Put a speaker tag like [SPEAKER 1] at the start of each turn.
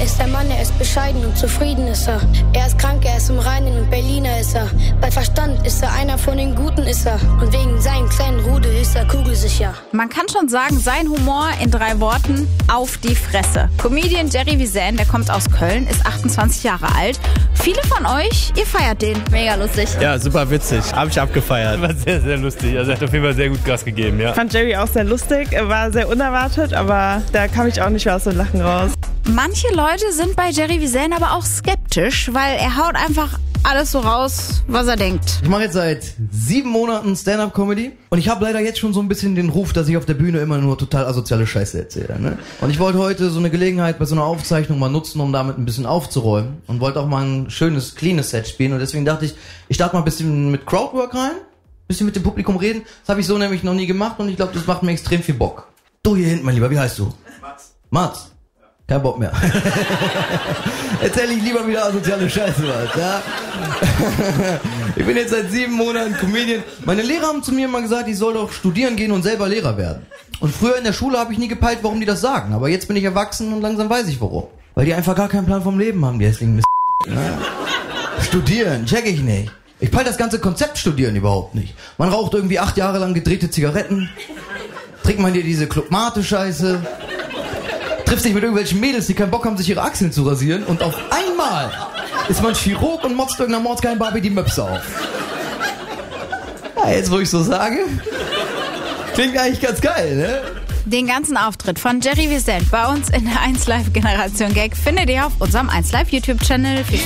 [SPEAKER 1] ist der Mann, er ist bescheiden und zufrieden ist er. Er ist krank, er ist im Reinen und Berliner ist er. Bei Verstand ist er einer von den Guten ist er. Und wegen seinem kleinen Rudel ist er kugelsicher.
[SPEAKER 2] Man kann schon sagen, sein Humor in 3 Worten: auf die Fresse. Comedian Jerry Wiesän, der kommt aus Köln, ist 28 Jahre alt. Viele von euch, ihr feiert den. Mega lustig.
[SPEAKER 3] Ja, super witzig. Habe ich abgefeiert. War sehr, sehr lustig. Also er hat auf jeden Fall sehr gut Gas gegeben, ja.
[SPEAKER 4] Ich fand Jerry auch sehr lustig. Er war sehr unerwartet, aber da kam ich auch nicht mehr aus dem Lachen raus.
[SPEAKER 2] Manche Leute sind bei Jerry Wiesän aber auch skeptisch, weil er haut einfach alles so raus, was er denkt.
[SPEAKER 5] Ich mache jetzt seit 7 Monaten Stand-Up-Comedy und ich habe leider jetzt schon so ein bisschen den Ruf, dass ich auf der Bühne immer nur total asoziale Scheiße erzähle. Ne? Und ich wollte heute so eine Gelegenheit bei so einer Aufzeichnung mal nutzen, um damit ein bisschen aufzuräumen und wollte auch mal ein schönes, cleanes Set spielen und deswegen dachte ich starte mal ein bisschen mit Crowdwork rein, ein bisschen mit dem Publikum reden. Das habe ich so nämlich noch nie gemacht und ich glaube, das macht mir extrem viel Bock. Du hier hinten, mein Lieber, wie heißt du? Mats. Kein Bock mehr. Erzähl ich lieber wieder asoziale Scheiße was, ja? Ich bin jetzt seit 7 Monaten Comedian. Meine Lehrer haben zu mir immer gesagt, ich soll doch studieren gehen und selber Lehrer werden. Und früher in der Schule habe ich nie gepeilt, warum die das sagen. Aber jetzt bin ich erwachsen und langsam weiß ich warum. Weil die einfach gar keinen Plan vom Leben haben, die hässlichen Mist. Ja? Studieren, check ich nicht. Ich peil das ganze Konzept Studieren überhaupt nicht. Man raucht irgendwie 8 Jahre lang gedrehte Zigaretten. Trinkt man dir diese Club-Mate-Scheiße. Trifft sich mit irgendwelchen Mädels, die keinen Bock haben, sich ihre Achseln zu rasieren und auf einmal ist man Chirurg und motzt irgendeiner Mordsgeilen Barbie die Möpse auf. Ja, jetzt wo ich so sage, klingt eigentlich ganz geil, ne?
[SPEAKER 2] Den ganzen Auftritt von Jerry Wiesän bei uns in der 1Live Generation Gag findet ihr auf unserem 1Live YouTube-Channel. Viel